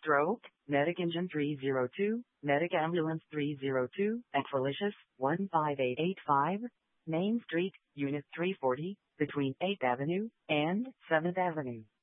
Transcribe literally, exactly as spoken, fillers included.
Stroke, Medic Engine three zero two, Medic Ambulance three zero two, Exalicious, one five eight eight five, Main Street, Unit three forty, between eighth Avenue and seventh Avenue.